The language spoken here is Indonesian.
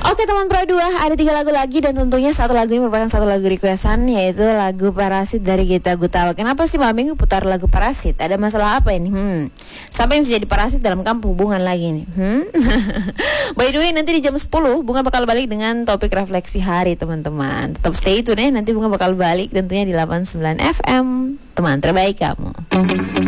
Oke teman Pro 2, ada 3 lagu lagi dan tentunya satu lagu ini merupakan satu lagu requestan, yaitu lagu Parasit dari Gita Gutawa. Kenapa sih Mbak Minggu putar lagu Parasit? Ada masalah apa ini? Siapa yang sudah jadi parasit dalam kampung hubungan lagi nih? By the way, nanti di jam 10 Bunga bakal balik dengan topik refleksi hari teman-teman. Tetap stay tune ya, nanti Bunga bakal balik tentunya di 89 FM, teman terbaik kamu.